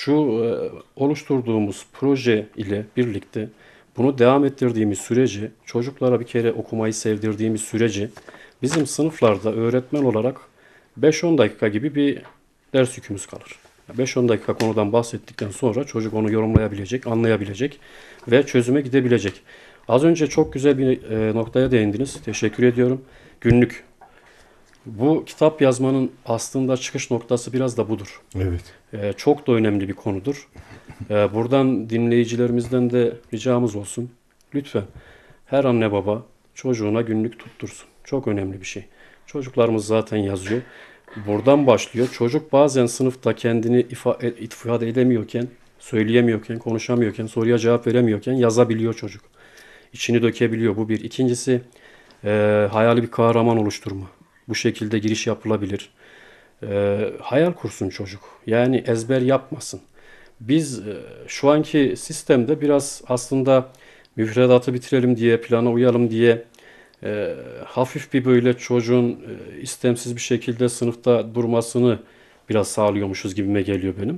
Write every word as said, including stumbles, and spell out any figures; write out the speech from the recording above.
şu e, oluşturduğumuz proje ile birlikte bunu devam ettirdiğimiz sürece, çocuklara bir kere okumayı sevdirdiğimiz sürece bizim sınıflarda öğretmen olarak beş on dakika gibi bir ders yükümüz kalır. beş on dakika konudan bahsettikten sonra çocuk onu yorumlayabilecek, anlayabilecek ve çözüme gidebilecek. Az önce çok güzel bir e, noktaya değindiniz. Teşekkür ediyorum. Günlük. Bu kitap yazmanın aslında çıkış noktası biraz da budur. Evet. E, çok da önemli bir konudur. E, buradan dinleyicilerimizden de ricamız olsun. Lütfen her anne baba çocuğuna günlük tuttursun. Çok önemli bir şey. Çocuklarımız zaten yazıyor. Buradan başlıyor. Çocuk bazen sınıfta kendini ifa- e, ifade edemiyorken, söyleyemiyorken, konuşamıyorken, soruya cevap veremiyorken yazabiliyor çocuk. İçini dökebiliyor. Bu bir. İkincisi e, hayali bir kahraman oluşturma. Bu şekilde giriş yapılabilir. E, hayal kursun çocuk. Yani ezber yapmasın. Biz e, şu anki sistemde biraz aslında müfredatı bitirelim diye, plana uyalım diye e, hafif bir böyle çocuğun e, istemsiz bir şekilde sınıfta durmasını biraz sağlıyormuşuz gibime geliyor benim.